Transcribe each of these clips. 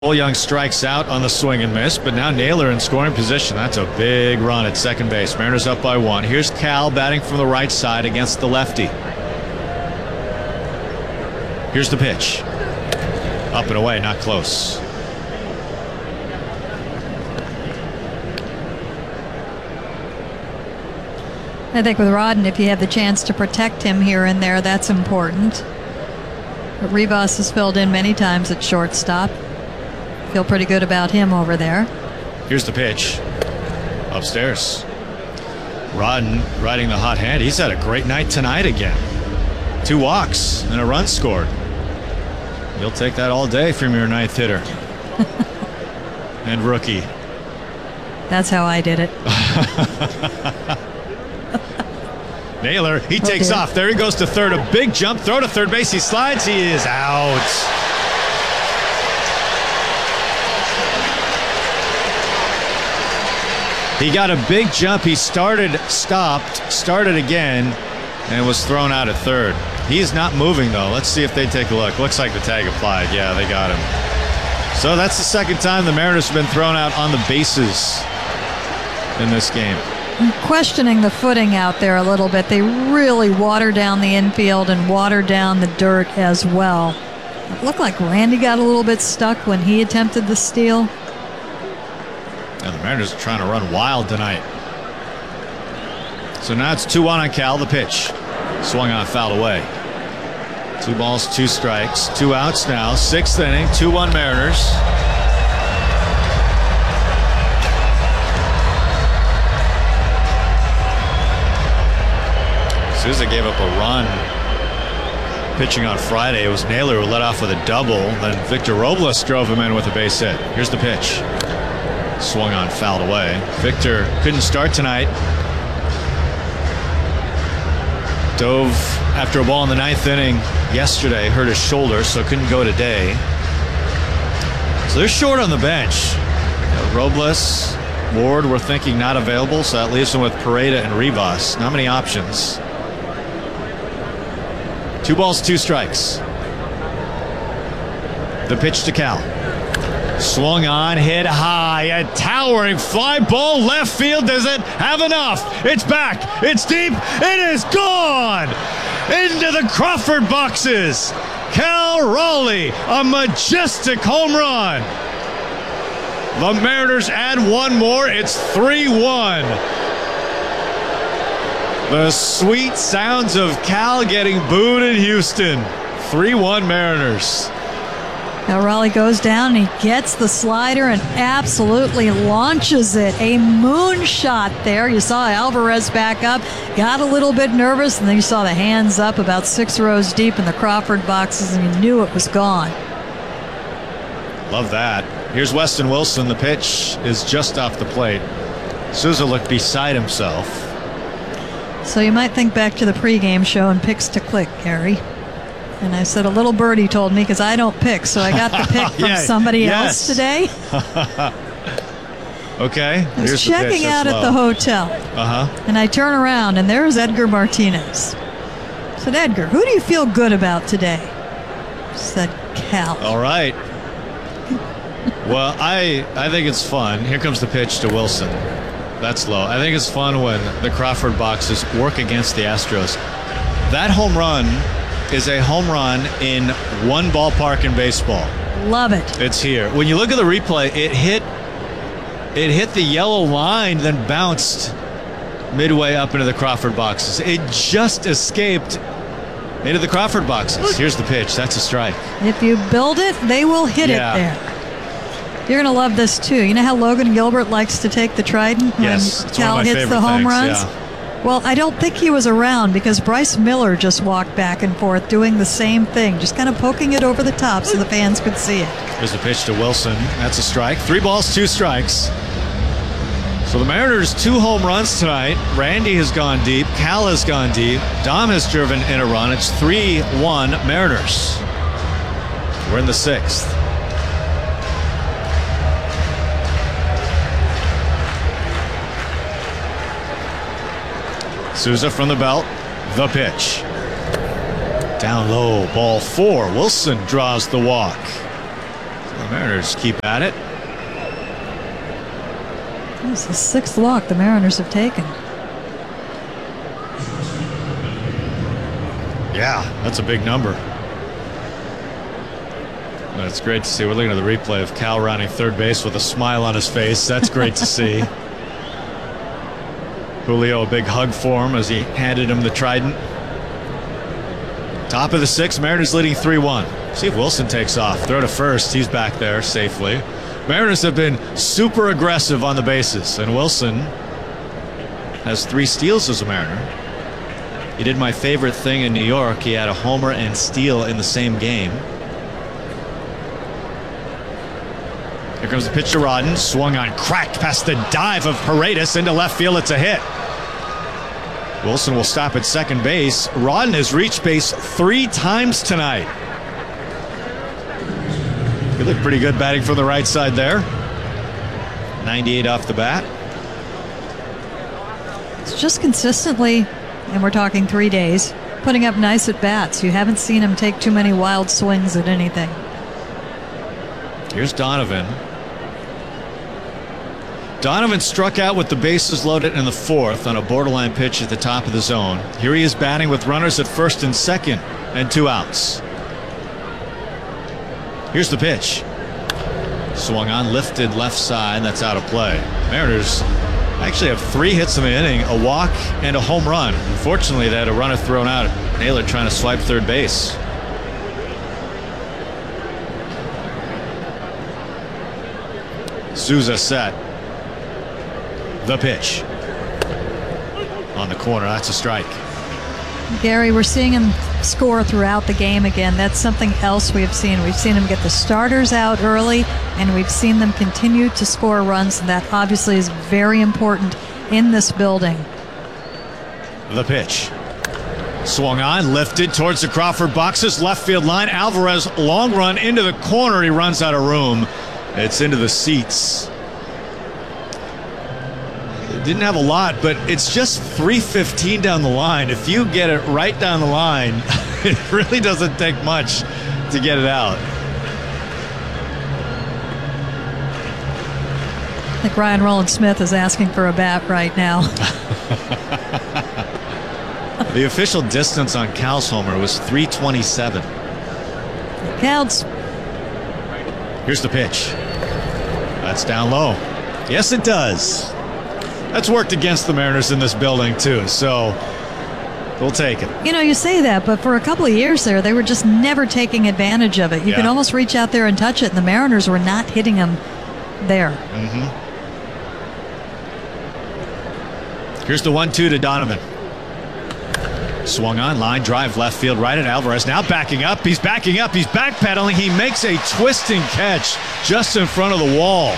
Cole Young strikes out on the swing and miss, but now Naylor in scoring position. That's a big run at second base. Mariners up by 1. Here's Cal batting from the right side against the lefty. Here's the pitch. Up and away, not close. I think with Rodden, if you have the chance to protect him here and there, that's important. But Rivas has filled in many times at shortstop. Feel pretty good about him over there. Here's the pitch. Upstairs. Rodden riding the hot hand. He's had a great night tonight again. 2 walks and a run scored. You'll take that all day from your 9th hitter. And rookie. That's how I did it. Naylor, he takes off. There he goes to third. A big jump, throw to third base. He slides. He is out. He got a big jump. He started again, and was thrown out at third. He's not moving, though. Let's see if they take a look. Looks like the tag applied. Yeah, they got him. So that's the second time the Mariners have been thrown out on the bases in this game. I'm questioning the footing out there a little bit. They really water down the infield and water down the dirt as well. It looked like Randy got a little bit stuck when he attempted the steal. And the Mariners are trying to run wild tonight. So now it's 2-1 on Cal. The pitch. Swung on, fouled away. 2 balls, 2 strikes. 2 outs now. 6th inning. 2-1 Mariners. Souza gave up a run pitching on Friday. It was Naylor who led off with a double. Then Victor Robles drove him in with a base hit. Here's the pitch. Swung on, fouled away. Victor couldn't start tonight. Dove after a ball in the 9th inning yesterday, hurt his shoulder, so couldn't go today. So they're short on the bench. Robles, Ward, we're thinking not available, so that leaves them with Pareda and Rivas. Not many options. 2 balls, 2 strikes. The pitch to Cal. Swung on, hit high, a towering fly ball left field. Does it have enough? It's back, it's deep, it is gone! Into the Crawford boxes. Cal Raleigh, a majestic home run. The Mariners add 1 more, it's 3-1. The sweet sounds of Cal getting booed in Houston. 3-1 Mariners. Now Raleigh goes down and he gets the slider and absolutely launches it. A moonshot there. You saw Alvarez back up, got a little bit nervous, and then you saw the hands up about 6 rows deep in the Crawford boxes, and you knew it was gone. Love that. Here's Weston Wilson. The pitch is just off the plate. Souza looked beside himself. So you might think back to the pregame show and picks to click, Gary. And I said a little birdie told me, because I don't pick, so I got the pick from somebody else today. Okay. I was checking out at the hotel. And I turn around, and there's Edgar Martinez. I said, Edgar, who do you feel good about today? I said, Cal. All right. Well, I think it's fun. Here comes the pitch to Wilson. That's low. I think it's fun when the Crawford boxes work against the Astros. That home run is a home run in one ballpark in baseball. Love it. It's here. When you look at the replay, it hit the yellow line, then bounced midway up into the Crawford boxes. It just escaped into the Crawford boxes. Here's the pitch. That's a strike. If you build it, they will hit it there. You're going to love this, too. You know how Logan Gilbert likes to take the trident when Cal hits the home runs? Yeah. Well, I don't think he was around, because Bryce Miller just walked back and forth doing the same thing, just kind of poking it over the top so the fans could see it. Here's the pitch to Wilson. That's a strike. 3 balls, 2 strikes. So the Mariners, 2 home runs tonight. Randy has gone deep. Cal has gone deep. Dom has driven in a run. It's 3-1 Mariners. We're in the 6th. Souza from the belt. The pitch. Down low, ball 4. Wilson draws the walk. The Mariners keep at it. This is the 6th walk the Mariners have taken. Yeah, that's a big number. It's great to see. We're looking at the replay of Cal rounding third base with a smile on his face. That's great to see. Julio, a big hug for him as he handed him the trident. Top of the 6th, Mariners leading 3-1. See if Wilson takes off. Throw to first. He's back there safely. Mariners have been super aggressive on the bases, and Wilson has 3 steals as a Mariner. He did my favorite thing in New York. He had a homer and steal in the same game. Here comes the pitch to Rodden. Swung on, cracked past the dive of Paredes into left field. It's a hit. Wilson will stop at second base. Rodden has reached base 3 times tonight. He looked pretty good batting from the right side there. 98 off the bat. It's just consistently, and we're talking 3 days, putting up nice at-bats. You haven't seen him take too many wild swings at anything. Here's Donovan. Donovan struck out with the bases loaded in the 4th on a borderline pitch at the top of the zone. Here he is batting with runners at first and second and 2 outs. Here's the pitch. Swung on, lifted left side. That's out of play. Mariners actually have 3 hits in the inning, a walk and a home run. Unfortunately, they had a runner thrown out. Naylor trying to swipe third base. Souza set. The pitch. On the corner, that's a strike. Gary, we're seeing him score throughout the game again. That's something else we have seen. We've seen him get the starters out early, and we've seen them continue to score runs, and that obviously is very important in this building. The pitch. Swung on, lifted towards the Crawford boxes, left field line. Alvarez, long run into the corner. He runs out of room. It's into the seats. Didn't have a lot, but it's just 315 down the line. If you get it right down the line, it really doesn't take much to get it out. I think Ryan Rowland-Smith is asking for a bat right now. The official distance on Cal's homer was 327. Counts. Here's the pitch. That's down low. Yes, it does. That's worked against the Mariners in this building, too, so we'll take it. You know, you say that, but for a couple of years there, they were just never taking advantage of it. You could almost reach out there and touch it, and the Mariners were not hitting them there. Here's the 1-2 to Donovan. Swung on, line drive, left field, right at Alvarez. Now backing up. He's backing up. He's backpedaling. He makes a twisting catch just in front of the wall.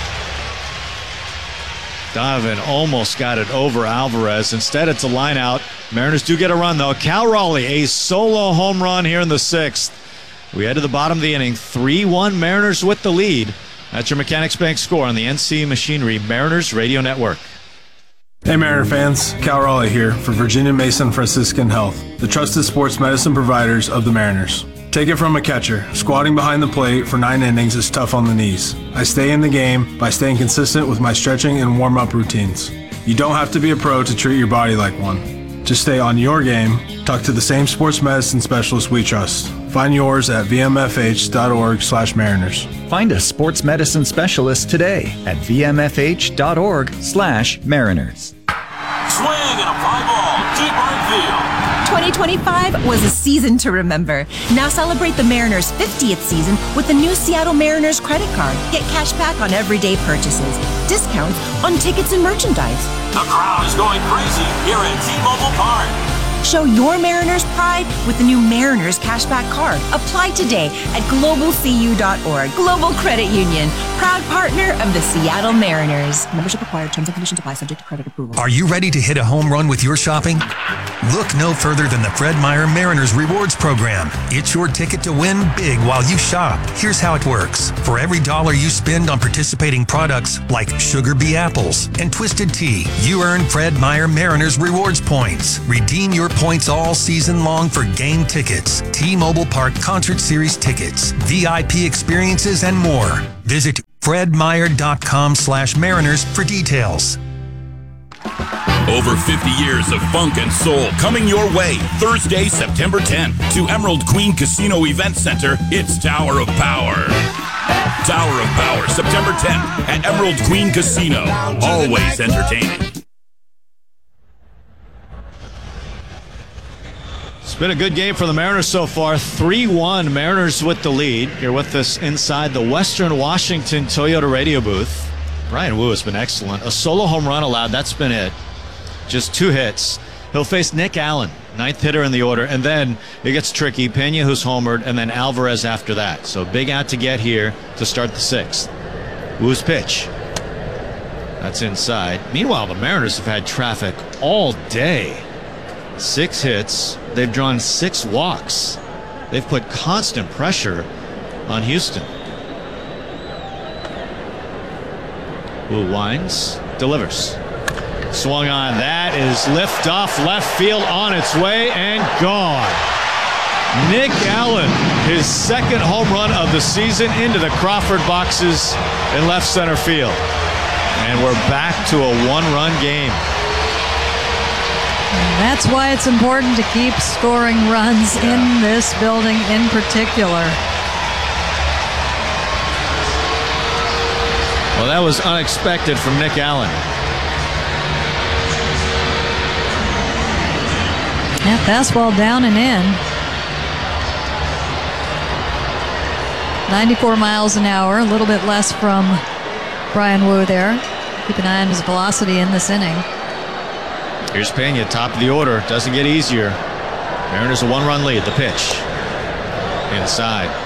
Donovan almost got it over Alvarez. Instead, it's a line out. Mariners do get a run, though. Cal Raleigh, a solo home run here in the 6th. We head to the bottom of the inning. 3-1 Mariners with the lead. That's your Mechanics Bank score on the NC Machinery Mariners Radio Network. Hey Mariner fans, Cal Raleigh here for Virginia Mason Franciscan Health, the trusted sports medicine providers of the Mariners. Take it from a catcher. Squatting behind the plate for 9 innings is tough on the knees. I stay in the game by staying consistent with my stretching and warm-up routines. You don't have to be a pro to treat your body like one. To stay on your game, talk to the same sports medicine specialist we trust. Find yours at vmfh.org/Mariners. Find a sports medicine specialist today at vmfh.org/Mariners. Swing and a fly ball, deep right field. 2025 was a season to remember. Now celebrate the Mariners' 50th season with the new Seattle Mariners credit card. Get cash back on everyday purchases, discounts on tickets and merchandise. The crowd is going crazy here at T-Mobile Park. Show your Mariners pride with the new Mariners Cashback Card. Apply today at globalcu.org. Global Credit Union, proud partner of the Seattle Mariners. Membership required. Terms and conditions apply. Subject to credit approval. Are you ready to hit a home run with your shopping? Look no further than the Fred Meyer Mariners Rewards Program. It's your ticket to win big while you shop. Here's how it works. For every $1 you spend on participating products like Sugar Bee Apples and Twisted Tea, you earn Fred Meyer Mariners Rewards points. Redeem your points all season long for game tickets, T-Mobile Park Concert Series tickets, VIP experiences, and more. Visit fredmeyer.com/Mariners for details. Over 50 years of funk and soul coming your way. Thursday, September 10th to Emerald Queen Casino Event Center. It's Tower of Power. Tower of Power, September 10th at Emerald Queen Casino. Always entertaining. It's been a good game for the Mariners so far. 3-1, Mariners with the lead. You're with us inside the Western Washington Toyota radio booth. Bryan Woo has been excellent. A solo home run allowed, that's been it. Just 2 hits. He'll face Nick Allen, 9th hitter in the order, and then it gets tricky. Pena, who's homered, and then Alvarez after that. So big out to get here to start the 6th. Woo's pitch. That's inside. Meanwhile, the Mariners have had traffic all day. 6 hits. They've drawn 6 walks. They've put constant pressure on Houston. Woo winds, delivers. Swung on. That is lift off left field, on its way and gone. Nick Allen, his 2nd home run of the season into the Crawford boxes in left center field. And we're back to a 1-run game. And that's why it's important to keep scoring runs in this building in particular. Well, that was unexpected from Nick Allen. Yeah, fastball down and in. 94 miles an hour, a little bit less from Bryan Woo there. Keep an eye on his velocity in this inning. Here's Pena, top of the order. Doesn't get easier. Mariners a 1-run lead. The pitch. Inside.